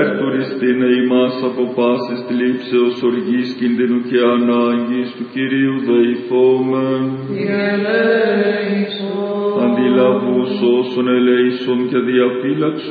Υπερτουριστήνε ημάς από πάσης θλίψεως, οργής, κινδύνου και ανάγκης του Κυρίου δεηθόμεν. Αντιλαβούς όσων ελέησον και διαφύλαξον